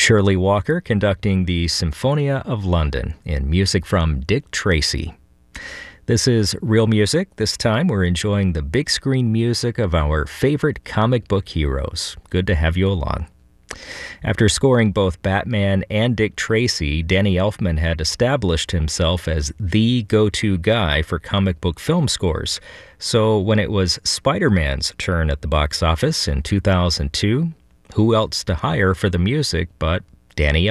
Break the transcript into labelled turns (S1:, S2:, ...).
S1: Shirley Walker conducting the Symphonia of London in music from Dick Tracy. This is Real Music. This time we're enjoying the big screen music of our favorite comic book heroes. Good to have you along. After scoring both Batman and Dick Tracy, Danny Elfman had established himself as the go-to guy for comic book film scores. So when it was Spider-Man's turn at the box office in 2002, who else to hire for the music but Danny